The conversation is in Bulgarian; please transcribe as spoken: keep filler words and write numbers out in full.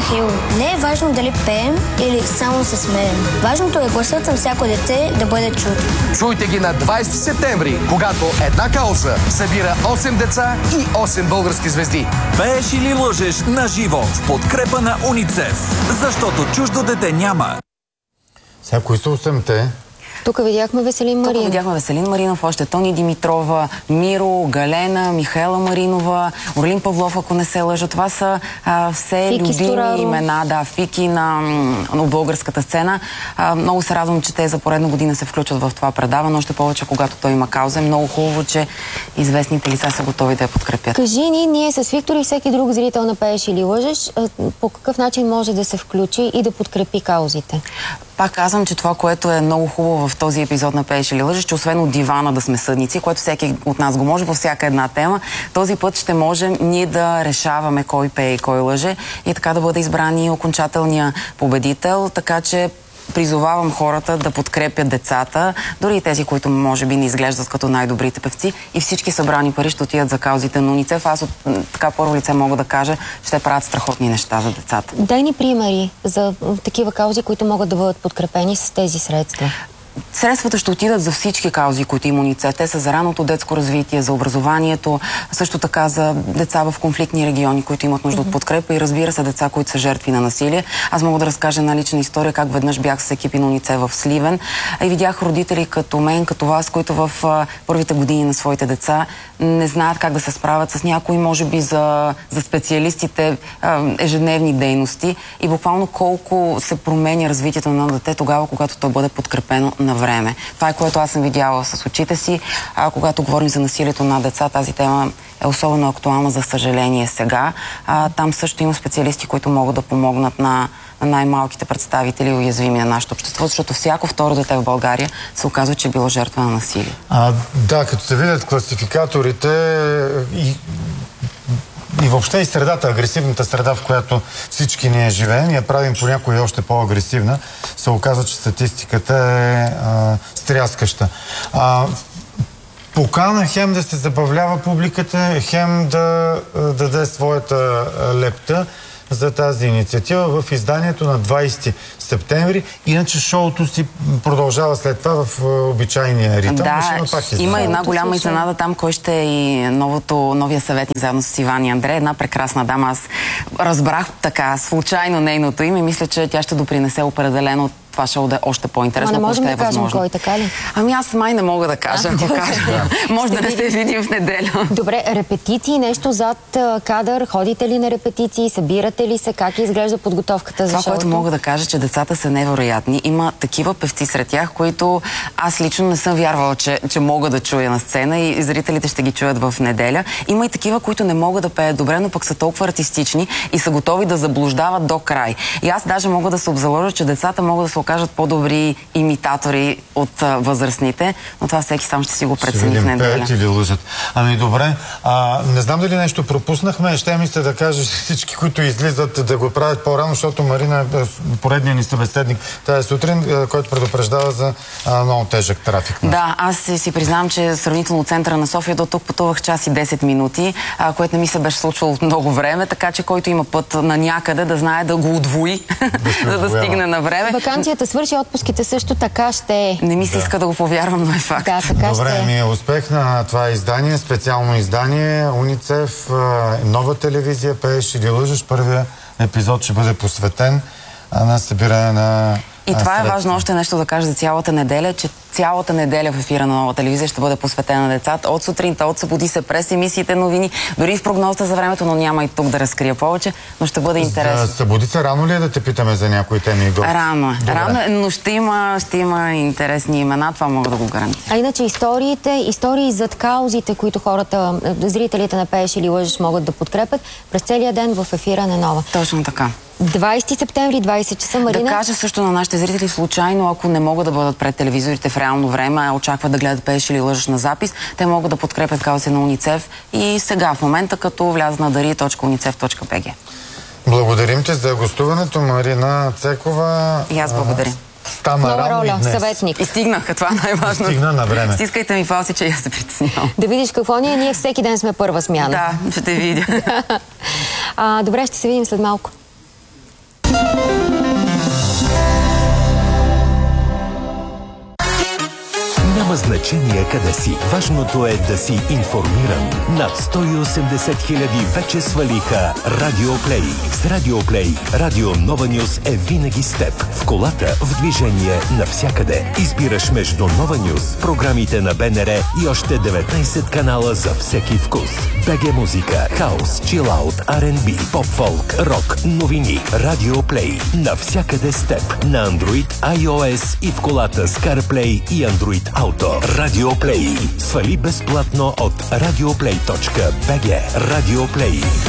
Михаил, не е важно дали пеем или само се смеем. Важното е гласът на всяко дете да бъде чут. Чуйте ги на двайсети септември, когато една кауза събира осем деца и осем български звезди. Пееш или лъжеш на живо в подкрепа на УНИЦЕФ. Защото чуждо дете няма. Сега, кои са осемте? Тук видяхме Веселин Маринов. Тук видяхме Веселин Маринов, още Тони Димитрова, Миро, Галена, Михаела Маринова, Орлин Павлов, ако не се лъжа. Това са а, все Фики любими Стораро. имена, да, фики на, на българската сцена. А, много се радвам, че те за поредна година се включват в това предаване, още повече когато той има кауза. Е много хубаво, че известните лица са готови да я подкрепят. Кажи ни, ние с Виктор и всеки друг зрител на Пееш или лъжеш, по какъв начин може да се включи и да подкрепи каузите? Пак казвам, че това, което е много хубаво в този епизод на Пееш или лъжеш, че освен от дивана да сме съдници, което всеки от нас го може по всяка една тема, този път ще можем ние да решаваме кой пее и кой лъже и така да бъде избран и окончателния победител, така че призовавам хората да подкрепят децата, дори и тези, които може би не изглеждат като най-добрите певци, и всички събрани пари ще отидат за каузите на УНИЦЕФ. Аз от така първо лице мога да кажа, ще правят страхотни неща за децата. Дай ни примери за такива каузи, които могат да бъдат подкрепени с тези средства. Средствата ще отидат за всички каузи, които има УНИЦЕФ. Те са за ранното детско развитие, за образованието, също така за деца в конфликтни региони, които имат нужда от подкрепа, и разбира се деца, които са жертви на насилие. Аз мога да разкажа една лична история, как веднъж бях с екипи на УНИЦЕФ в Сливен и видях родители като мен, като вас, които в първите години на своите деца не знаят как да се справят с някои, може би за, за специалистите, ежедневни дейности, и буквално колко се променя развитието на дете тогава, когато то бъде подкрепено на време. Това е, което аз съм видяла с очите си. А, когато говорим за насилието на деца, тази тема е особено актуална, за съжаление, сега. А, там също има специалисти, които могат да помогнат на, на най-малките представители и уязвими на нашето общество, защото всяко второ дете в България се оказва, че е било жертва на насилие. А, да, като се видят класификаторите и И въобще и средата, агресивната среда, в която всички ние живеем, я правим понякога още по-агресивна, се оказва, че статистиката е а, стряскаща. А, покана хем да се забавлява публиката, хем да а, даде своята а, лепта за тази инициатива в изданието на двайсети септември. Иначе шоуто си продължава след това в обичайния ритъм. Да, има, пак има една голяма изненада там, кой ще е и новото, новия съветник заедно с Иван и Андрея. Една прекрасна дама. Аз разбрах така случайно нейното име. Мисля, че тя ще допринесе определено това шоу да е още по-интересно. Ама не можем да да кажем кой, така ли? Ами аз май не мога да кажа. Ако кажа. Може да не се видим в неделя. Добре, репетиции, нещо зад кадър, ходите ли на репетиции, събирате ли се, как изглежда подготовката за шоуто? Това, което мога да кажа, че децата са невероятни. Има такива певци сред тях, които аз лично не съм вярвала, че, че мога да чуя на сцена, и зрителите ще ги чуят в неделя. Има и такива, които не могат да пеят добре, но пък са толкова артистични и са готови да заблуждават до край. И аз даже мога да се обзаложа, че децата могат да се окажат по-добри имитатори от а, възрастните, но това всеки сам ще си го прецени в неделя. Пеят или лъжат. Ами добре, а, не знам дали нещо пропуснахме. Ще мисля да кажа всички, които излизат, да го правят по-рано, защото Марина е поредния ни събеседник тази сутрин, който предупреждава за а, много тежък трафик. Да, аз си, си признавам, че сравнително от центъра на София до тук пътувах час и десет минути, а, което не ми се беше случвало от много време, така че който има път на някъде да знае да го удвои, за да стигне на време. Ваканцията свърши, отпуските също така ще е. Не ми се да. иска да го повярвам, но е факт. Да, така Добре, ще е. ми е успех на това издание, специално издание, УНИЦЕФ, нова телевизия, Пееш или лъжеш. Първия епизод ще бъде посветен на събиране на И това е важно още нещо да кажа за цялата неделя, че цялата неделя в ефира на нова телевизия ще бъде посветена на децата. От сутринта, от събуди се, през емисиите новини, дори в прогнозата за времето, но няма и тук да разкрия повече, но ще бъде интересно. За събуди се рано ли е да те питаме за някои теми и гости? Рано е. Рано е, но ще има, ще има интересни имена, това мога да го гарантирам. А иначе историите, истории зад каузите, които хората, зрителите на Пееш или лъжеш могат да подкрепят през целия ден в ефира на нова. Точно така. двайсети септември, двайсет часа, Марина. Да кажа също на нашите зрители, случайно, ако не могат да бъдат пред телевизорите в реално време, а очакват да гледат Пееш или лъжеш на запис, те могат да подкрепят каузите на УНИЦЕФ и сега, в момента, като влязат на дари точка уницеф точка би джи. Благодарим ти за гостуването, Марина Цекова. И аз благодаря. Стана нова рано роля, и днес. съветник. И стигнах, това е най-важно. Стигна на време. Стискайте ми палци, че я се притеснявам. Да видиш какво ние, ние всеки ден сме първа смяна. Да, ще те видя. а, добре, ще се видим след малко. Няма значение къде си. Важното е да си информиран. Над сто и осемдесет хиляди вече свалиха Радиоплей. С Радиоплей Радио Нова Нюс е винаги с теб. В колата, в движение, навсякъде. Избираш между Нова Нюс, програмите на БНР и още деветнайсет канала за всеки вкус. БГ музика, хаус, чилаут, Ар енд Би, поп-фолк, рок, новини. Радиоплей. Навсякъде с теб. На Android, iOS и в колата с CarPlay и Android Auto. Радиоплей. Свали безплатно от радиоплей точка би джи. Радиоплей.